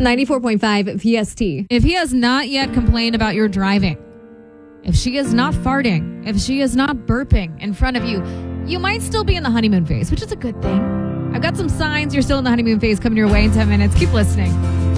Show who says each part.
Speaker 1: 94.5 PST.
Speaker 2: If he has not yet complained about your driving, if she is not farting, if she is not burping in front of you, you might still be in the honeymoon phase, which is a good thing. I've got some signs you're still in the honeymoon phase coming your way in 10 minutes. Keep listening.